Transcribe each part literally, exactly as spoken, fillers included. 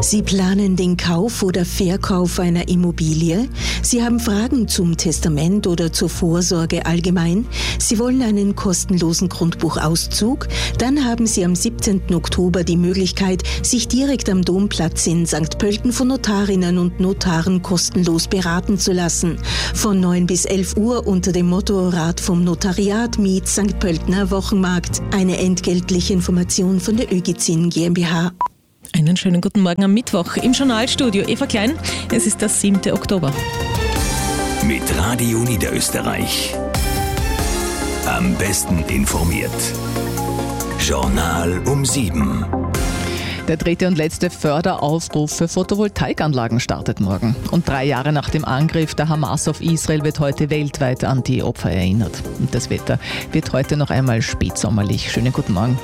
Sie planen den Kauf oder Verkauf einer Immobilie? Sie haben Fragen zum Testament oder zur Vorsorge allgemein? Sie wollen einen kostenlosen Grundbuchauszug? Dann haben Sie am siebzehnten Oktober die Möglichkeit, sich direkt am Domplatz in Sankt Pölten von Notarinnen und Notaren kostenlos beraten zu lassen. Von neun bis elf Uhr unter dem Motto Rat vom Notariat meets Sankt Pöltener Wochenmarkt. Eine entgeltliche Information von der Ögizin GmbH. Einen schönen guten Morgen am Mittwoch im Journalstudio. Eva Klein, es ist der siebte Oktober. Mit Radio Niederösterreich. Am besten informiert. Journal um sieben. Der dritte und letzte Förderaufruf für Photovoltaikanlagen startet morgen. Und drei Jahre nach dem Angriff der Hamas auf Israel wird heute weltweit an die Opfer erinnert. Und das Wetter wird heute noch einmal spätsommerlich. Schönen guten Morgen.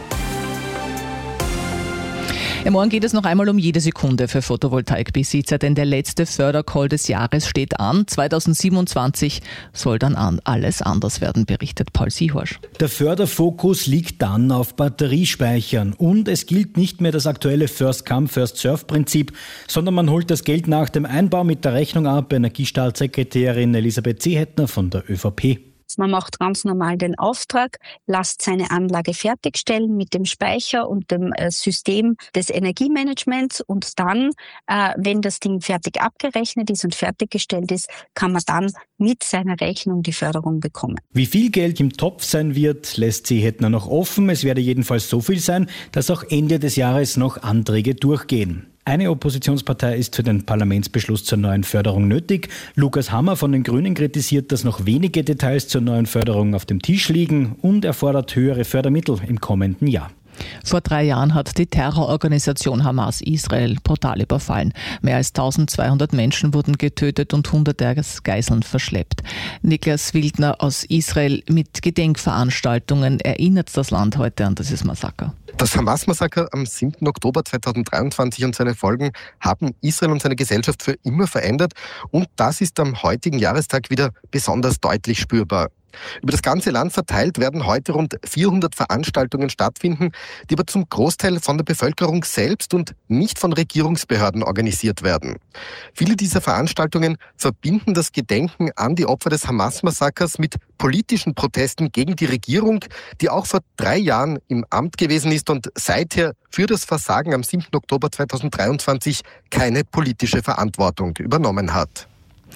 Ja, morgen geht es noch einmal um jede Sekunde für Photovoltaikbesitzer, denn der letzte Fördercall des Jahres steht an. zweitausendsiebenundzwanzig soll dann an alles anders werden, berichtet Paul Siehorsch. Der Förderfokus liegt dann auf Batteriespeichern und es gilt nicht mehr das aktuelle First-Come-First-Serve-Prinzip, sondern man holt das Geld nach dem Einbau mit der Rechnung ab. Energiestaatssekretärin Elisabeth Seehettner von der ÖVP. Man macht ganz normal den Auftrag, lässt seine Anlage fertigstellen mit dem Speicher und dem äh, System des Energiemanagements und dann, äh, wenn das Ding fertig abgerechnet ist und fertiggestellt ist, kann man dann mit seiner Rechnung die Förderung bekommen. Wie viel Geld im Topf sein wird, lässt Seehettner noch offen. Es werde jedenfalls so viel sein, dass auch Ende des Jahres noch Anträge durchgehen. Eine Oppositionspartei ist für den Parlamentsbeschluss zur neuen Förderung nötig. Lukas Hammer von den Grünen kritisiert, dass noch wenige Details zur neuen Förderung auf dem Tisch liegen und er fordert höhere Fördermittel im kommenden Jahr. Vor drei Jahren hat die Terrororganisation Hamas Israel brutal überfallen. Mehr als eintausendzweihundert Menschen wurden getötet und hunderte Geiseln verschleppt. Niklas Wildner aus Israel: Mit Gedenkveranstaltungen erinnert das Land heute an dieses Massaker. Das Hamas-Massaker am siebten Oktober zweitausenddreiundzwanzig und seine Folgen haben Israel und seine Gesellschaft für immer verändert. Und das ist am heutigen Jahrestag wieder besonders deutlich spürbar. Über das ganze Land verteilt werden heute rund vierhundert Veranstaltungen stattfinden, die aber zum Großteil von der Bevölkerung selbst und nicht von Regierungsbehörden organisiert werden. Viele dieser Veranstaltungen verbinden das Gedenken an die Opfer des Hamas-Massakers mit politischen Protesten gegen die Regierung, die auch vor drei Jahren im Amt gewesen ist und seither für das Versagen am siebten Oktober zweitausenddreiundzwanzig keine politische Verantwortung übernommen hat.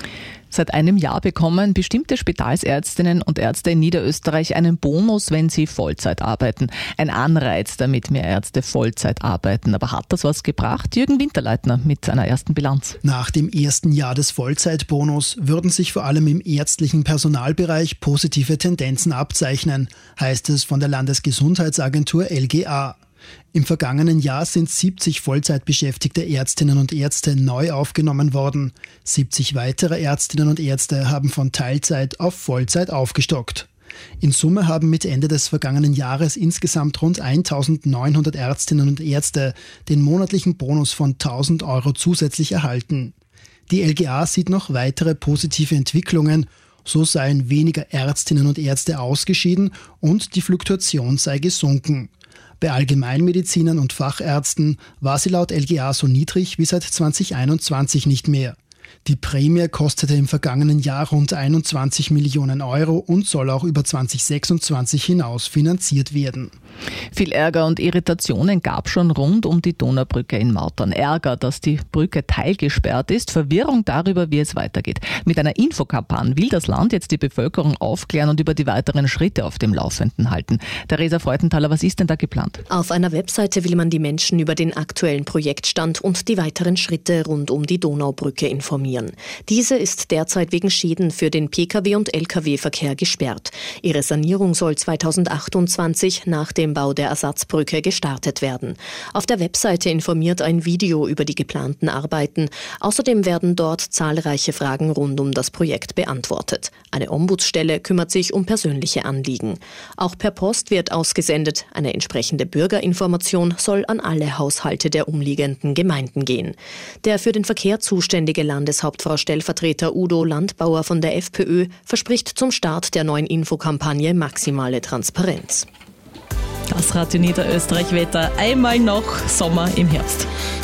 Seit einem Jahr bekommen bestimmte Spitalsärztinnen und Ärzte in Niederösterreich einen Bonus, wenn sie Vollzeit arbeiten. Ein Anreiz, damit mehr Ärzte Vollzeit arbeiten. Aber hat das was gebracht? Jürgen Winterleitner mit einer ersten Bilanz. Nach dem ersten Jahr des Vollzeitbonus würden sich vor allem im ärztlichen Personalbereich positive Tendenzen abzeichnen, heißt es von der Landesgesundheitsagentur L G A. Im vergangenen Jahr sind siebzig Vollzeitbeschäftigte Ärztinnen und Ärzte neu aufgenommen worden. siebzig weitere Ärztinnen und Ärzte haben von Teilzeit auf Vollzeit aufgestockt. In Summe haben mit Ende des vergangenen Jahres insgesamt rund eintausendneunhundert Ärztinnen und Ärzte den monatlichen Bonus von tausend Euro zusätzlich erhalten. Die L G A sieht noch weitere positive Entwicklungen. So seien weniger Ärztinnen und Ärzte ausgeschieden und die Fluktuation sei gesunken. Bei Allgemeinmedizinern und Fachärzten war sie laut L G A so niedrig wie seit zweitausendeinundzwanzig nicht mehr. Die Prämie kostete im vergangenen Jahr rund einundzwanzig Millionen Euro und soll auch über zweitausendsechsundzwanzig hinaus finanziert werden. Viel Ärger und Irritationen gab schon rund um die Donaubrücke in Mautern. Ärger, dass die Brücke teilgesperrt ist, Verwirrung darüber, wie es weitergeht. Mit einer Infokampagne will das Land jetzt die Bevölkerung aufklären und über die weiteren Schritte auf dem Laufenden halten. Theresa Freudenthaler, was ist denn da geplant? Auf einer Webseite will man die Menschen über den aktuellen Projektstand und die weiteren Schritte rund um die Donaubrücke informieren. Diese ist derzeit wegen Schäden für den Pkw- und Lkw-Verkehr gesperrt. Ihre Sanierung soll zweitausendachtundzwanzig nach dem Bau der Ersatzbrücke gestartet werden. Auf der Webseite informiert ein Video über die geplanten Arbeiten. Außerdem werden dort zahlreiche Fragen rund um das Projekt beantwortet. Eine Ombudsstelle kümmert sich um persönliche Anliegen. Auch per Post wird ausgesendet. Eine entsprechende Bürgerinformation soll an alle Haushalte der umliegenden Gemeinden gehen. Der für den Verkehr zuständige Landeshauptfrau-Stellvertreter Udo Landbauer von der FPÖ verspricht zum Start der neuen Infokampagne maximale Transparenz. Das Radio Niederösterreich Wetter. Einmal noch Sommer im Herbst.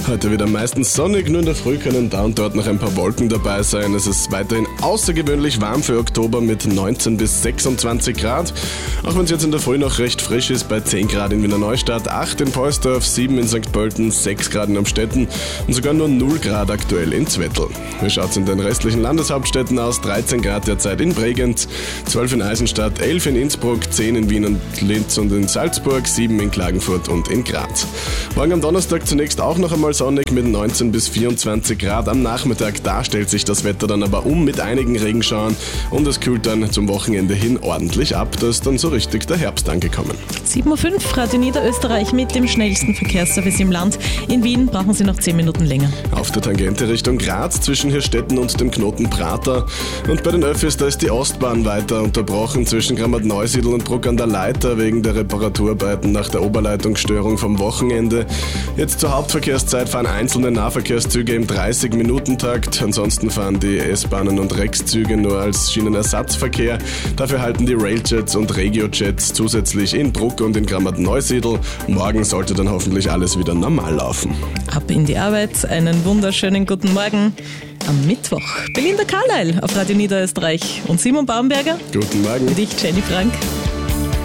Heute wieder meistens sonnig, nur in der Früh können da und dort noch ein paar Wolken dabei sein. Es ist weiterhin außergewöhnlich warm für Oktober mit neunzehn bis sechsundzwanzig Grad. Auch wenn es jetzt in der Früh noch recht frisch ist, bei zehn Grad in Wiener Neustadt, acht in Polsdorf, sieben in Sankt Pölten, sechs Grad in Amstetten und sogar nur null Grad aktuell in Zwettl. Wie schaut es in den restlichen Landeshauptstädten aus? dreizehn Grad derzeit in Bregenz, zwölf in Eisenstadt, elf in Innsbruck, zehn in Wien und Linz und in Salzburg, sieben in Klagenfurt und in Graz. Morgen am Donnerstag zunächst auch noch einmal sonnig mit neunzehn bis vierundzwanzig Grad. Am Nachmittag, da stellt sich das Wetter dann aber um mit einigen Regenschauern und es kühlt dann zum Wochenende hin ordentlich ab. Da ist dann so richtig der Herbst angekommen. sieben Uhr fünf, Radio Niederösterreich mit dem schnellsten Verkehrsservice im Land. In Wien brauchen Sie noch zehn Minuten länger. Auf der Tangente Richtung Graz zwischen Hirstetten und dem Knoten Prater. Und bei den Öffis, da ist die Ostbahn weiter unterbrochen zwischen Grammat-Neusiedl und Bruck an der Leiter wegen der Reparaturarbeiten nach der Oberleitungsstörung vom Wochenende. Jetzt zur Hauptverkehrszeit fahren einzelne Nahverkehrszüge im dreißig-Minuten-Takt. Ansonsten fahren die S-Bahnen und Rex-Züge nur als Schienenersatzverkehr. Dafür halten die Railjets und Regiojets zusätzlich in Bruck und in Grammat-Neusiedl. Morgen sollte dann hoffentlich alles wieder normal laufen. Ab in die Arbeit, einen wunderschönen guten Morgen. Am Mittwoch Belinda Carlyle auf Radio Niederösterreich und Simon Baumberger. Guten Morgen. Und ich, Jenny Frank.